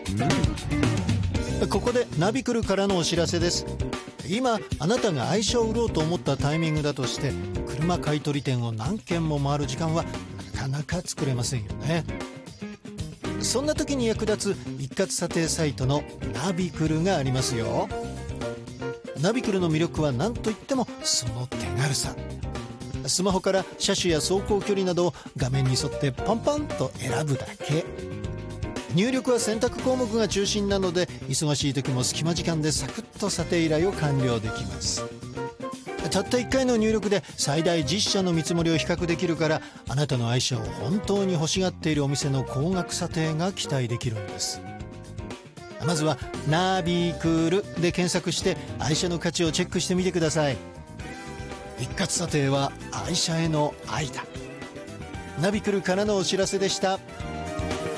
ここでナビクルからのお知らせです。今あなたが愛車を売ろうと思ったタイミングだとして、車買い取り店を何軒も回る時間はなかなか作れませんよね。そんな時に役立つ一括査定サイトのナビクルがありますよ。ナビクルの魅力は何といってもその手軽さ。スマホから車種や走行距離などを画面に沿ってパンパンと選ぶだけ。入力は選択項目が中心なので、忙しい時も隙間時間でサクッと査定依頼を完了できます。たった1回の入力で最大10社の見積もりを比較できるから、あなたの愛車を本当に欲しがっているお店の高額査定が期待できるんです。まずはナビクルで検索して愛車の価値をチェックしてみてください。一括査定は愛車への愛だ。ナビクルからのお知らせでした。